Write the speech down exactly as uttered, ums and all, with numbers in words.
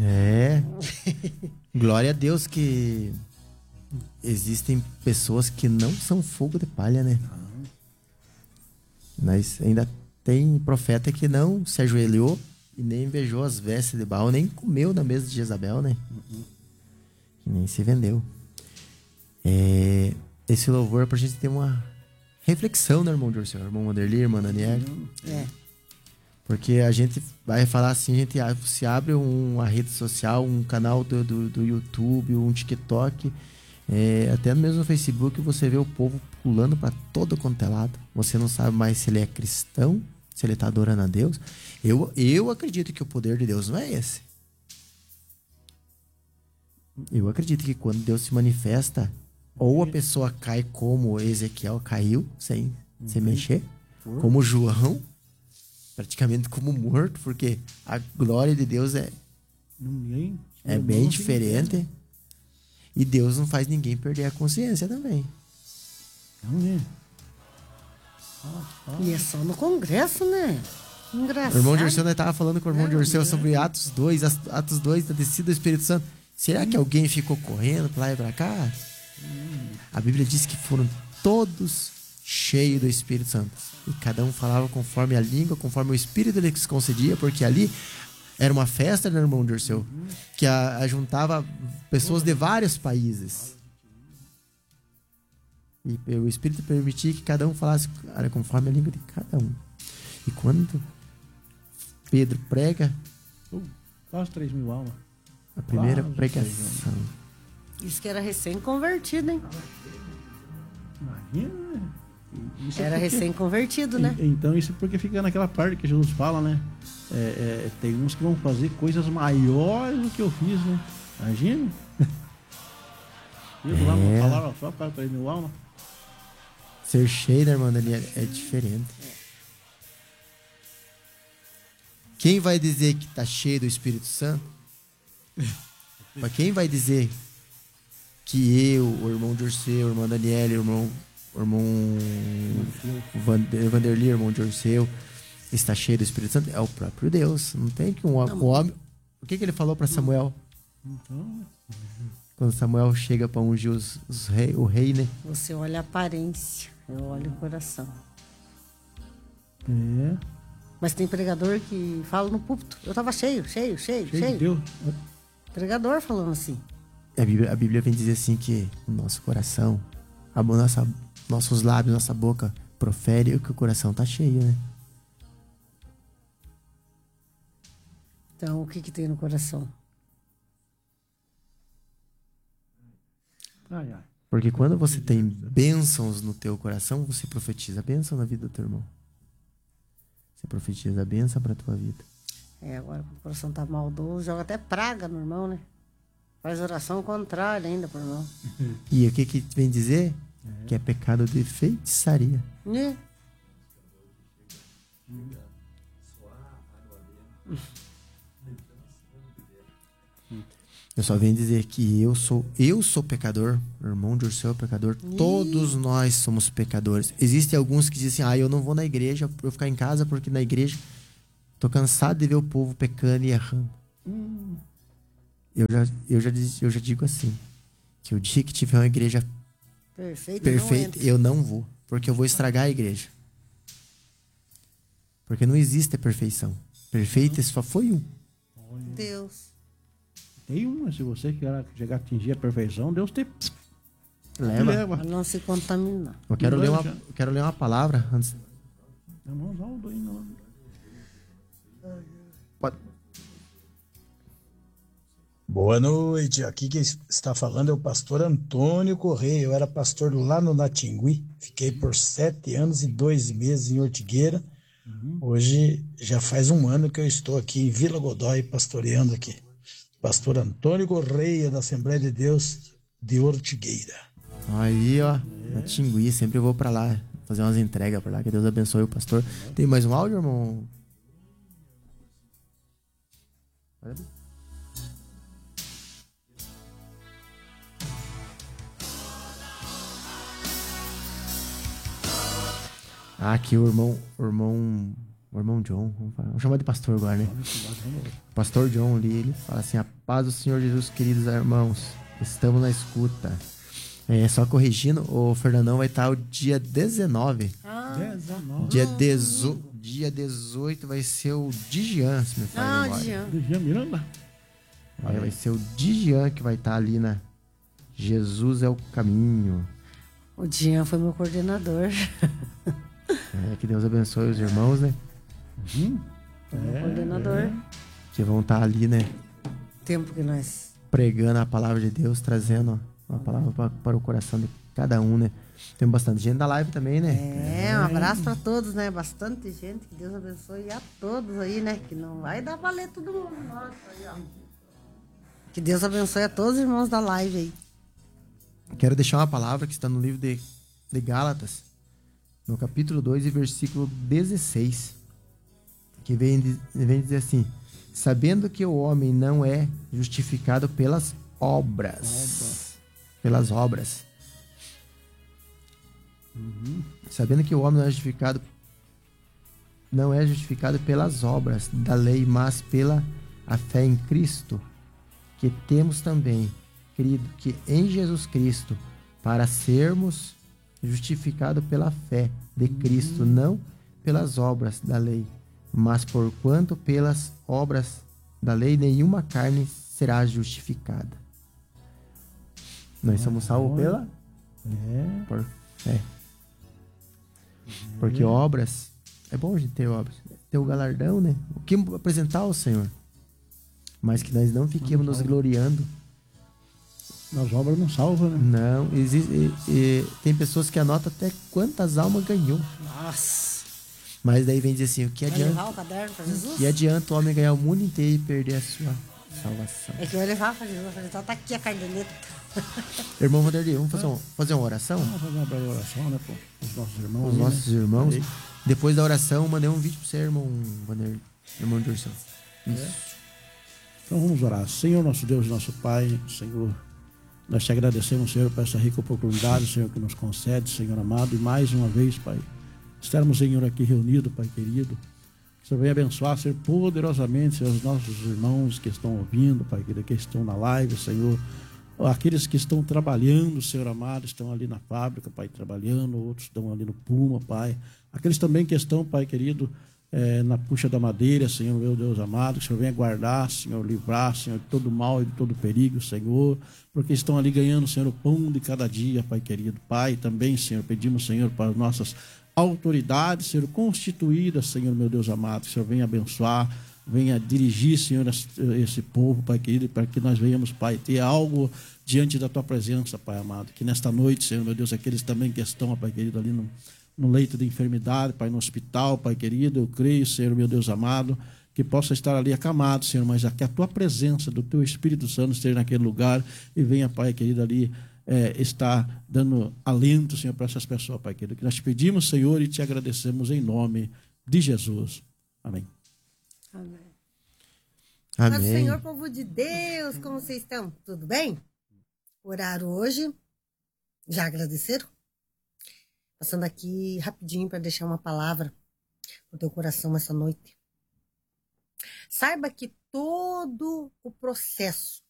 É. Glória a Deus que existem pessoas que não são fogo de palha, né? Mas ainda tem profeta que não se ajoelhou e nem invejou as vestes de Baal, nem comeu na mesa de Jezabel, né? Uhum. Que nem se vendeu. É, esse louvor é pra gente ter uma reflexão, né, irmão Dirceu? Irmão Wanderli, irmã Daniela. É. Porque a gente vai falar assim, a gente se abre uma rede social, um canal do, do, do YouTube, um TikTok, é, até mesmo no Facebook, você vê o povo pulando para todo quanto é lado. Você não sabe mais se ele é cristão, se ele tá adorando a Deus. Eu, eu acredito que o poder de Deus não é esse. Eu acredito que quando Deus se manifesta, ou a pessoa cai como Ezequiel caiu, sem, uhum. sem mexer, uhum. como João, praticamente como morto, porque a glória de Deus é, ninguém, é bem diferente. Ninguém. E Deus não faz ninguém perder a consciência também. Não é. E é só no Congresso, né? Engraçado. O irmão Dirceu, nós estava falando com o irmão Dirceu sobre Atos dois, Atos dois, da descida do Espírito Santo. Será que alguém ficou correndo pra lá e pra cá? A Bíblia diz que foram todos cheios do Espírito Santo. E cada um falava conforme a língua, conforme o Espírito lhes concedia, porque ali era uma festa, né, irmão Dirceu? Que a, a juntava pessoas de vários países. E o Espírito permitia que cada um falasse conforme a língua de cada um. E quando Pedro prega... Uh, quase três mil almas. A primeira quase pregação. Isso que era recém-convertido, hein? Imagina. Isso era é porque... recém-convertido, né? Então isso é porque fica naquela parte que Jesus fala, né? É, é, tem uns que vão fazer coisas maiores do que eu fiz, né? Imagina. Eu lá uma palavra só para três mil almas. Ser cheio da irmã Daniela é diferente. Quem vai dizer que tá cheio do Espírito Santo? Para quem vai dizer que eu, o irmão Dirceu, o irmão Daniela, o irmão, o irmão Wanderli, o irmão Dirceu, está cheio do Espírito Santo? É o próprio Deus. Não tem que um, um homem... O que, que ele falou para Samuel? Quando Samuel chega para ungir os, os rei, o rei, né? Você olha a aparência, eu olho o coração. É. Mas tem pregador que fala no púlpito. Eu tava cheio, cheio, cheio, cheio. cheio. De Deus. Pregador falando assim. A Bíblia, a Bíblia vem dizer assim que o nosso coração, a nossa, nossos lábios, nossa boca profere o que o coração tá cheio, né? Então, o que que tem no coração? Ai, ai. Porque quando você tem bênçãos no teu coração, você profetiza bênção na vida do teu irmão. Você profetiza a bênção pra tua vida. É, agora quando o coração tá maldoso, joga até praga no irmão, né? Faz oração contrária ainda pro irmão. E o que que vem dizer? É. Que é pecado de feitiçaria. É. Eu só venho dizer que eu sou eu sou pecador, o irmão Dirceu é pecador, Ih. Todos nós somos pecadores. Existem alguns que dizem assim, ah, eu não vou na igreja, eu vou ficar em casa porque na igreja tô cansado de ver o povo pecando e errando. Hum. Eu, já, eu, já, eu já digo assim, que o dia que tiver uma igreja perfeita, perfeita não eu não vou, porque eu vou estragar a igreja. Porque não existe a perfeição. Perfeita hum. só foi um. Deus. Tem uma, se você quer chegar a atingir a perfeição, Deus te leva. leva. Pra não se contaminar. Eu quero, ler uma, eu quero ler uma palavra antes. Pode. Boa noite, aqui quem está falando é o pastor Antônio Correia. Eu era pastor lá no Natingui, fiquei por sete anos e dois meses em Ortigueira. Uhum. Hoje já faz um ano que eu estou aqui em Vila Godói pastoreando aqui. Pastor Antônio Correia, da Assembleia de Deus de Ortigueira. Aí, ó, é. Natingui, sempre eu vou pra lá fazer umas entregas pra lá, que Deus abençoe o pastor. É. Tem mais um áudio, irmão? Olha aí. Ah, aqui o irmão, o irmão o irmão John, vamos, falar, vamos chamar de pastor agora, né? O pastor John ali, ele fala assim: a paz do Senhor Jesus, queridos irmãos, estamos na escuta. É, só corrigindo, o Fernandão vai estar o dia dezenove. Ah, dezenove. Dia, dezo... dia dezoito vai ser o Digian, se me fala a ah, memória. Jean. Digian Miranda? Aí vai ser o Digian que vai estar ali na Jesus é o Caminho. O Jean foi meu coordenador. É, que Deus abençoe os irmãos, né? Uhum. Foi meu É, coordenador. é. Que vão estar ali, né? Tempo que nós... Pregando a palavra de Deus, trazendo uma palavra pra, para o coração de cada um, né? Tem bastante gente na live também, né? É, um abraço pra todos, né? Bastante gente. Que Deus abençoe a todos aí, né? Que não vai dar pra ler todo mundo. Nossa, aí, ó. Que Deus abençoe a todos os irmãos da live aí. Quero deixar uma palavra que está no livro de, de Gálatas, no capítulo dois e versículo dezesseis, que vem, vem dizer assim: sabendo que o homem não é justificado pelas obras. Obra. Pelas obras. Uhum. Sabendo que o homem não é justificado não é justificado pelas obras da lei, mas pela a fé em Cristo, que temos também crido que em Jesus Cristo, para sermos justificados pela fé de Cristo, não pelas obras da lei, mas porquanto pelas obras da lei nenhuma carne será justificada. Nós somos salvos pela É. por fé. Porque obras, é bom a gente ter obras, ter o galardão, né? O que apresentar ao Senhor. Mas que nós não fiquemos nos gloriando. Nas obras não salva, né? Não, existe, e, e, tem pessoas que anotam até quantas almas ganhou. Nossa. Mas daí vem dizer assim: o que Vai adianta, levar o caderno pra Jesus? que adianta o homem ganhar o mundo inteiro e perder a sua salvação? É que vai levar pra Jesus. Vai levar, tá aqui a cardeneta. Irmão Vanderlei, vamos fazer, um, fazer uma oração? Vamos fazer uma breve oração, né, pô? Os nossos irmãos. Os aí, nossos né? irmãos. Aí. Depois da oração, mandei um vídeo pro seu irmão Vanderlei, irmão de Ursão. Isso. É. Então vamos orar. Senhor, nosso Deus, nosso Pai, Senhor, nós te agradecemos, Senhor, por essa rica oportunidade, Senhor, que nos concede, Senhor amado, e mais uma vez, Pai, estarmos, Senhor, aqui reunidos, Pai querido. Que o Senhor venha abençoar, Senhor, poderosamente, Senhor, os nossos irmãos que estão ouvindo, Pai querido, que estão na live, Senhor, aqueles que estão trabalhando, Senhor amado, estão ali na fábrica, Pai, trabalhando, outros estão ali no Puma, Pai, aqueles também que estão, Pai querido, É, na puxa da madeira, Senhor, meu Deus amado, que o Senhor venha guardar, Senhor, livrar, Senhor, de todo mal e de todo perigo, Senhor, porque estão ali ganhando, Senhor, o pão de cada dia, Pai querido. Pai, também, Senhor, pedimos, Senhor, para as nossas autoridades, Senhor, constituídas, Senhor, meu Deus amado, que o Senhor venha abençoar, venha dirigir, Senhor, esse povo, Pai querido, para que nós venhamos, Pai, ter algo diante da Tua presença, Pai amado, que nesta noite, Senhor, meu Deus, aqueles também que estão, Pai querido, ali no no leito de enfermidade, Pai, no hospital, Pai querido, eu creio, Senhor, meu Deus amado, que possa estar ali acamado, Senhor, mas que a Tua presença do Teu Espírito Santo esteja naquele lugar e venha, Pai querido, ali é, estar dando alento, Senhor, para essas pessoas, Pai querido, que nós te pedimos, Senhor, e te agradecemos em nome de Jesus. Amém. Amém. Amém. Mas, Senhor, povo de Deus, como vocês estão? Tudo bem? Oraram hoje? Já agradeceram? Passando aqui rapidinho para deixar uma palavra no teu coração essa noite. Saiba que todo o processo